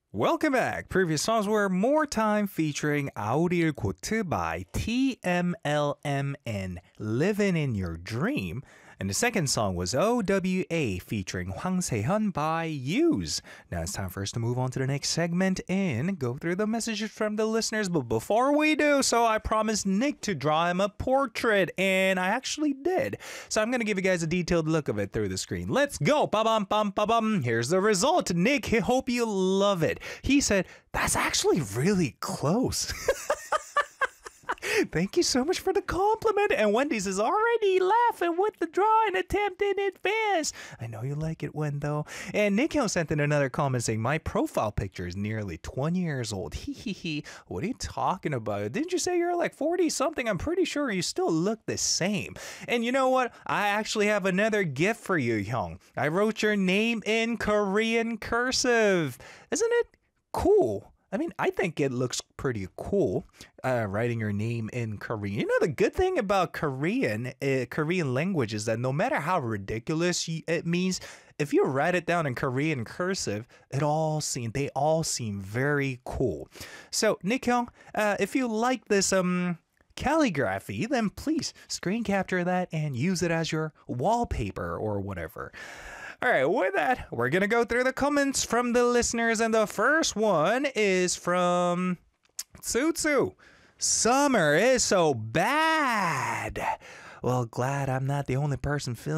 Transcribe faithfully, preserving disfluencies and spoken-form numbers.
Welcome back. Previous songs were More Time featuring Auril Kote by T M L M and Living in Your Dream. And the second song was O W A featuring Hwang Se-hyun by Use. Now it's time for us to move on to the next segment and go through the messages from the listeners. But before we do so, I promised Nick to draw him a portrait, and I actually did. So I'm going to give you guys a detailed look of it through the screen. Let's go. Ba-bum, bum, ba-bum. Here's the result. Nick, I hope you love it. He said, that's actually really close. Thank you so much for the compliment. And Wendy's is already laughing with the drawing attempt in advance. I know you like it, Wendo. And Nick Hill sent in another comment saying, my profile picture is nearly twenty years old. Hee hee hee. What are you talking about? Didn't you say you're like forty something? I'm pretty sure you still look the same. And you know what? I actually have another gift for you, Hyung. I wrote your name in Korean cursive. Isn't it cool? I mean, I think it looks pretty cool, uh, writing your name in Korean. You know, the good thing about Korean, uh, Korean language is that no matter how ridiculous it means, if you write it down in Korean cursive, it all seem they all seem very cool. So, Nick Hyung, uh, if you like this um calligraphy, then please screen capture that and use it as your wallpaper or whatever. All right, with that, we're going to go through the comments from the listeners. And the first one is from Tsutsu. Summer is so bad. Well, glad I'm not the only person feeling